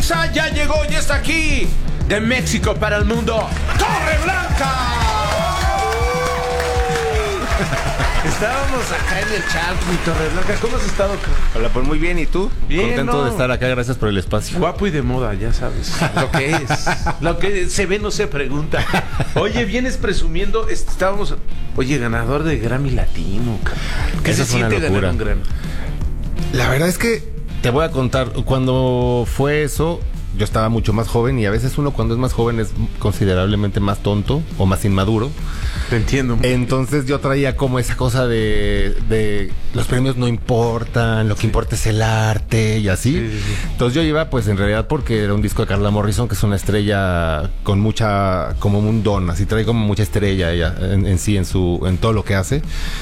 Exa ya llegó, ya está aquí. De México para el mundo, Torre Blanca. Estábamos acá en el chat, mi Torre Blanca. ¿Cómo has estado? Hola, pues muy bien, ¿y tú? Bien, contento ¿no? de estar acá, gracias por el espacio. Guapo y de moda, ya sabes. Lo que es. Lo que se ve no se pregunta. Oye, vienes presumiendo, estábamos... Oye, ganador de Grammy Latino, cabrón. ¿Qué Esa se fue una siente locura. ganar un Grammy? La verdad es que te voy a contar, cuando fue eso, yo estaba mucho más joven y a veces uno cuando es más joven es considerablemente más tonto o más inmaduro. Te entiendo. Entonces yo traía como esa cosa de los premios no importan, lo que importa es el arte y así. Sí. Entonces yo iba pues en realidad porque era un disco de Carla Morrison, que es una estrella con mucha, como un don, así trae como mucha estrella ella en sí, en todo lo que hace.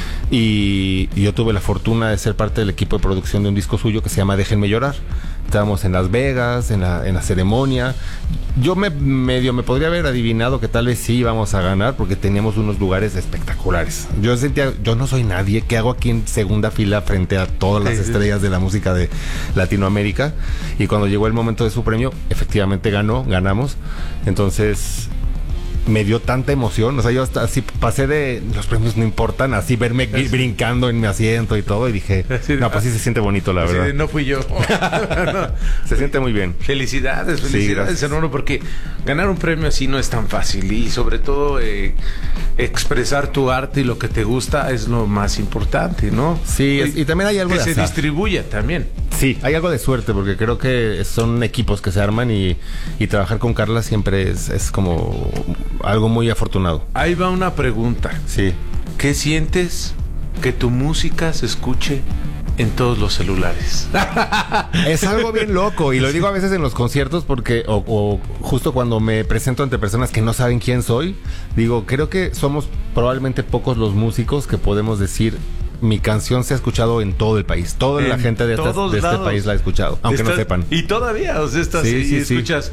Y yo tuve la fortuna de ser parte del equipo de producción de un disco suyo que se llama Déjenme Llorar. Estábamos en Las Vegas, en la ceremonia. Yo medio me podría haber adivinado que tal vez sí íbamos a ganar porque teníamos unos lugares espectaculares. Yo sentía, yo no soy nadie, ¿qué hago aquí en segunda fila frente a todas las estrellas de la música de Latinoamérica? Y cuando llegó el momento de su premio, efectivamente ganamos. Entonces me dio tanta emoción, o sea, yo hasta así pasé de los premios no importan, así verme brincando en mi asiento y todo, y dije, no, pues sí se siente bonito, la verdad. No fui yo. No. Se siente muy bien. Felicidades, Sí, hermano, porque ganar un premio así no es tan fácil y sobre todo expresar tu arte y lo que te gusta es lo más importante, ¿no? Sí, y también hay algo que de se azar. distribuya también. Sí, hay algo de suerte porque creo que son equipos que se arman y trabajar con Carla siempre es como algo muy afortunado. Ahí va una pregunta. Sí. ¿Qué sientes que tu música se escuche en todos los celulares? Es algo bien loco y lo digo a veces en los conciertos porque o justo cuando me presento ante personas que no saben quién soy, digo, creo que somos probablemente pocos los músicos que podemos decir mi canción se ha escuchado en todo el país. Toda la gente de este país la ha escuchado, aunque no sepan. Y todavía, o sea, estás Sí, y sí, escuchas.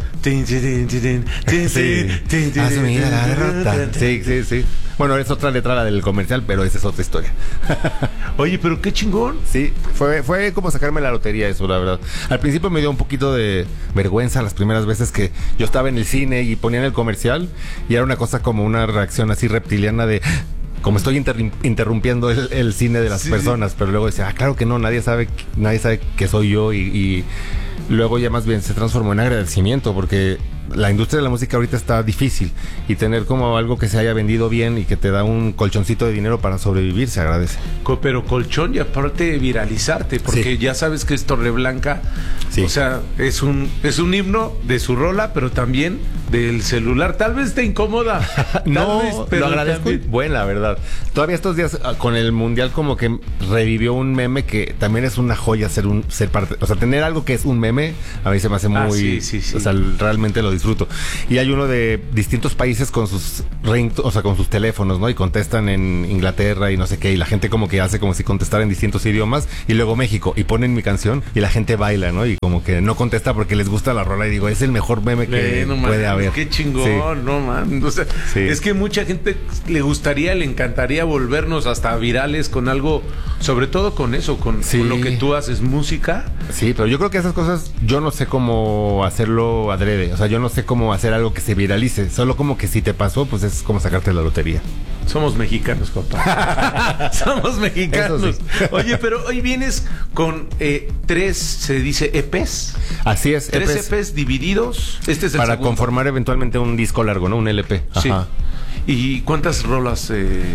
Asumida la derrota. Sí. Bueno, es otra letra la del comercial, pero esa es otra historia. Oye, pero qué chingón. Sí, fue como sacarme la lotería eso, la verdad. Al principio me dio un poquito de vergüenza las primeras veces que yo estaba en el cine y ponían el comercial y era una cosa como una reacción así reptiliana de... Como estoy interrumpiendo el cine de las personas, pero luego decía, claro que no, nadie sabe que soy yo y luego ya más bien se transformó en agradecimiento porque la industria de la música ahorita está difícil y tener como algo que se haya vendido bien y que te da un colchoncito de dinero para sobrevivir se agradece. Pero colchón y aparte viralizarte, porque ya sabes que es Torre Blanca, o sea, es un himno de su rola, pero también del celular. Tal vez te incomoda. No, vez, pero lo agradezco también... Bueno, la verdad. Todavía estos días con el Mundial como que revivió un meme que también es una joya ser parte, o sea, tener algo que es un meme a mí se me hace muy, o sea, realmente lo disfruto. Y hay uno de distintos países con sus con sus teléfonos, ¿no? Y contestan en Inglaterra y no sé qué, y la gente como que hace como si contestara en distintos idiomas, y luego México, y ponen mi canción y la gente baila, ¿no? Y como que no contesta porque les gusta la rola y digo, es el mejor meme que puede haber. Qué chingón, no man. O sea, es que mucha gente le encantaría volvernos hasta virales con algo, sobre todo con eso, con lo que tú haces, música. Sí, pero yo creo que esas cosas yo no sé cómo hacerlo adrede, o sea, yo no sé cómo hacer algo que se viralice, solo como que si te pasó, pues es como sacarte la lotería. Somos mexicanos, papá. Somos mexicanos. Sí. Oye, pero hoy vienes con 3, se dice EPs. Así es, 3 EPs divididos. Este es el para segundo. Conformar eventualmente un disco largo, ¿no? Un LP. Ajá. Sí. ¿Y cuántas rolas?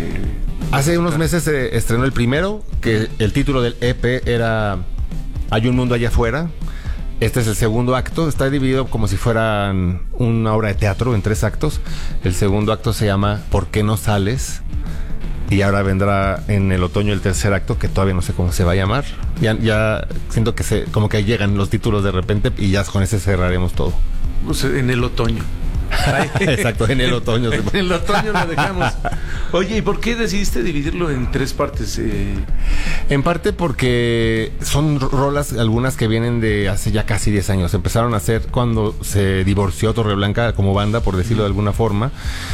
Hace unos meses se estrenó el primero, que el título del EP era Hay un mundo allá afuera. Este es el segundo acto, está dividido como si fueran una obra de teatro en 3 actos. El segundo acto se llama ¿Por qué no sales? Y ahora vendrá en el otoño el tercer acto, que todavía no sé cómo se va a llamar. Ya siento que como que llegan los títulos de repente y ya con ese cerraremos todo. Pues en el otoño. Exacto, en el otoño. En el otoño lo dejamos. Oye, ¿y por qué decidiste dividirlo en 3 partes? En parte porque son rolas algunas que vienen de hace ya casi 10 años. Empezaron a hacer cuando se divorció Torre Blanca como banda, por decirlo de alguna forma,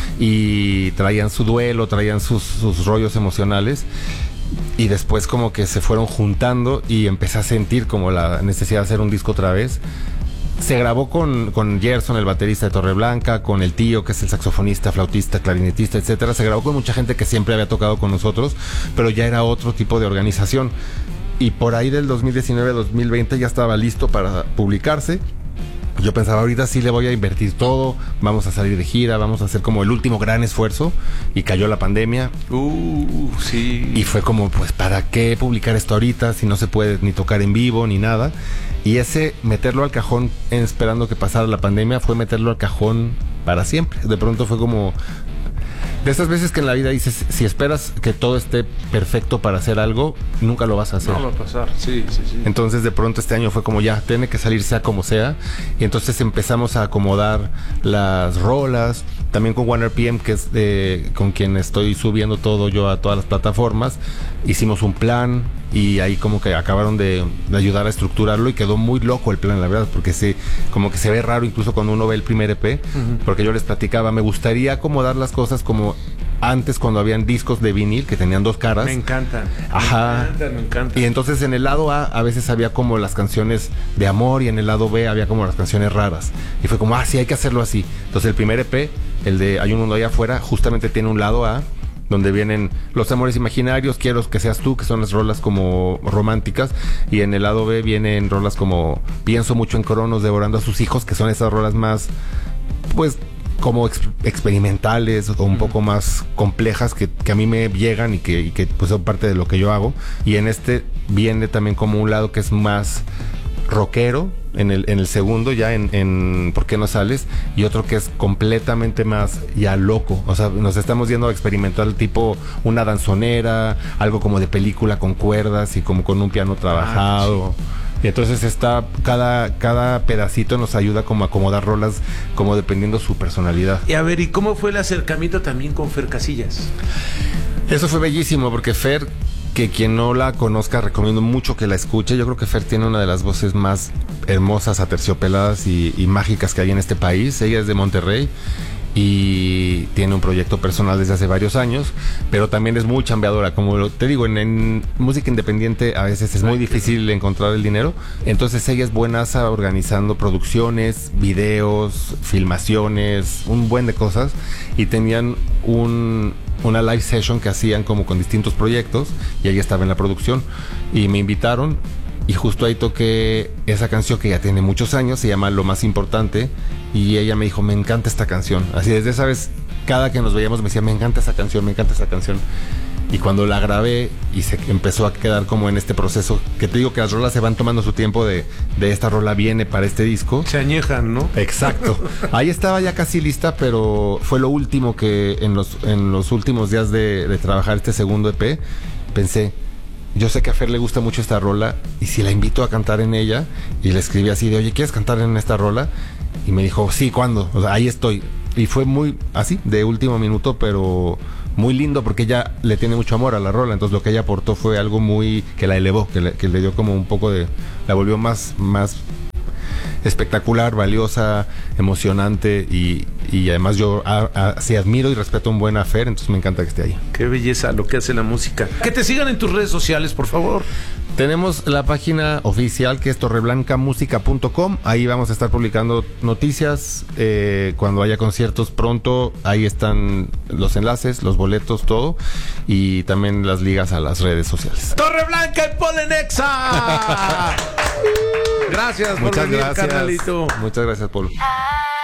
y traían su duelo, traían sus rollos emocionales. Y después como que se fueron juntando y empecé a sentir como la necesidad de hacer un disco otra vez. se grabó con Gerson, el baterista de Torreblanca, con el tío, que es el saxofonista, flautista, clarinetista, etcétera. Se grabó con mucha gente que siempre había tocado con nosotros, pero ya era otro tipo de organización. Y por ahí del 2019-2020 ya estaba listo para publicarse. Yo pensaba, ahorita sí le voy a invertir todo, vamos a salir de gira, vamos a hacer como el último gran esfuerzo. Y cayó la pandemia. Sí. Y fue como, pues, ¿para qué publicar esto ahorita si no se puede ni tocar en vivo ni nada? Y ese meterlo al cajón esperando que pasara la pandemia fue meterlo al cajón para siempre. De pronto fue como... De esas veces que en la vida dices, si esperas que todo esté perfecto para hacer algo, nunca lo vas a hacer. No va a pasar, sí. Entonces de pronto este año fue como ya, tiene que salir sea como sea. Y entonces empezamos a acomodar las rolas. También con OneRPM, que es con quien estoy subiendo todo yo a todas las plataformas. Hicimos un plan y ahí como que acabaron de ayudar a estructurarlo y quedó muy loco el plan, la verdad, porque como que se ve raro incluso cuando uno ve el primer EP, porque yo les platicaba, me gustaría acomodar las cosas como antes cuando habían discos de vinil que tenían dos caras. Me encantan. Ajá. Me encantan. Y entonces en el lado A veces había como las canciones de amor y en el lado B había como las canciones raras. Y fue como, sí, hay que hacerlo así. Entonces el primer EP, el de Hay un mundo allá afuera, justamente tiene un lado A donde vienen Los amores imaginarios, Quiero que seas tú, que son las rolas como románticas, y en el lado B vienen rolas como Pienso mucho en Cronos, devorando a sus hijos, que son esas rolas más, pues, como experimentales o un poco más complejas que a mí me llegan y que pues son parte de lo que yo hago. Y en este viene también como un lado que es más rockero en el segundo, ya en ¿Por qué no sales? Y otro que es completamente más ya loco. O sea, nos estamos yendo a experimentar tipo una danzonera, algo como de película con cuerdas y como con un piano trabajado. Sí. Y entonces cada pedacito nos ayuda como a acomodar rolas como dependiendo su personalidad. Y a ver, ¿y cómo fue el acercamiento también con Fer Casillas? Eso fue bellísimo porque Fer, que quien no la conozca, recomiendo mucho que la escuche. Yo creo que Fer tiene una de las voces más hermosas, aterciopeladas y mágicas que hay en este país. Ella es de Monterrey y tiene un proyecto personal desde hace varios años, pero también es muy chambeadora. Como te digo, en música independiente a veces es muy difícil encontrar el dinero. Entonces ella es buenaza organizando producciones, videos, filmaciones, un buen de cosas. Y tenían una live session que hacían como con distintos proyectos y ella estaba en la producción y me invitaron y justo ahí toqué esa canción que ya tiene muchos años, se llama Lo Más Importante, y ella me dijo, me encanta esta canción. Así desde esa vez, cada que nos veíamos me decía, me encanta esa canción, me encanta esa canción. Y cuando la grabé y se empezó a quedar como en este proceso, que te digo que las rolas se van tomando su tiempo de esta rola viene para este disco. Se añejan, ¿no? Exacto. Ahí estaba ya casi lista, pero fue lo último que en los últimos días de trabajar este segundo EP, pensé, yo sé que a Fer le gusta mucho esta rola y si la invito a cantar en ella, y le escribí así de, oye, ¿quieres cantar en esta rola? Y me dijo, sí, ¿cuándo? O sea, ahí estoy. Y fue muy así, de último minuto, pero muy lindo porque ella le tiene mucho amor a la rola. Entonces lo que ella aportó fue algo muy que la elevó, que le dio como un poco de, la volvió más espectacular, valiosa, emocionante y además yo sí admiro y respeto un buen a Fer, entonces me encanta que esté ahí. Qué belleza lo que hace la música. Que te sigan en tus redes sociales, por favor. Tenemos la página oficial que es torreblancamusica.com. Ahí vamos a estar publicando noticias cuando haya conciertos pronto. Ahí están los enlaces, los boletos, todo, y también las ligas a las redes sociales. Torreblanca y Polenexa. Gracias por venir, carnalito. Muchas gracias, Polo.